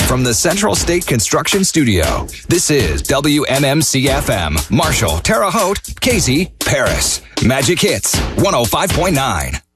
from the Central State Construction Studio, this is WMMC-FM. Marshall, Terre Haute, Casey, Paris. Magic Hits 105.9.